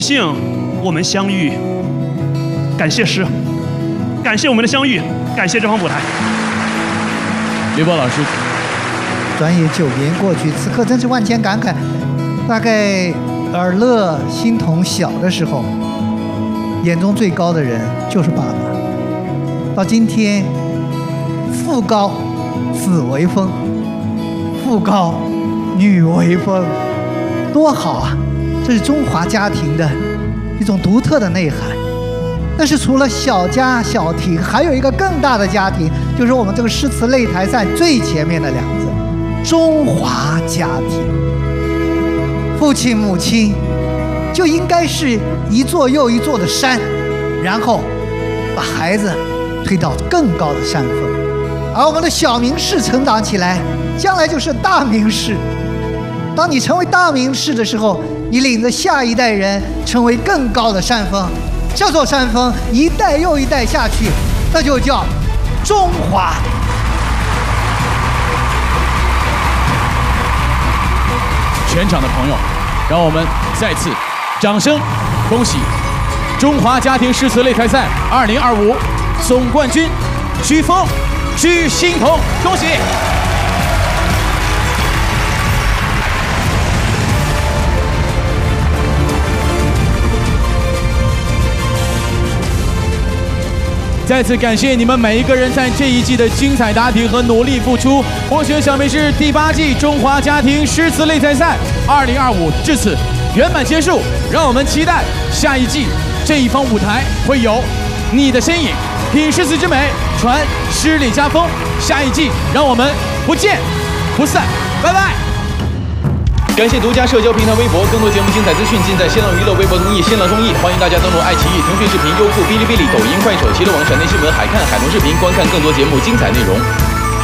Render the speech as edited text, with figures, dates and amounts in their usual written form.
幸我们相遇，感谢诗，感谢我们的相遇，感谢这方舞台。 刘波老师， 转眼9年过去，此刻真是万千感慨。大概尔乐、欣桐小的时候，眼中最高的人就是爸爸。到今天，父高子为风，父高女为风，多好啊！这是中华家庭的一种独特的内涵。但是除了小家小庭，还有一个更大的家庭，就是我们这个诗词擂台赛最前面的2字——中华家庭。父亲母亲就应该是一座又一座的山，然后把孩子推到更高的山峰。而我们的小名士成长起来，将来就是大名士。当你成为大名士的时候，你领着下一代人成为更高的山峰，这座山峰一代又一代下去，那就叫中华。 全场的朋友，让我们再次掌声恭喜中华家庭诗词擂台赛2025总冠军许峰、许欣桐，恭喜！再次感谢你们每一个人在这一季的精彩答题和努力付出。获选小梅是第8季中华家庭诗词擂台赛2025至此圆满结束。让我们期待下一季这一方舞台会有你的身影，品诗词之美，传诗里家风。下一季让我们不见不散，拜拜。感谢独家社交平台微博，更多节目精彩资讯尽在新浪娱乐、微博综艺、新浪综艺，欢迎大家登录爱奇艺、腾讯视频、优酷、哔哩哔哩、抖音、快手、齐乐网、闪电新闻、海看、海龙视频，观看更多节目精彩内容。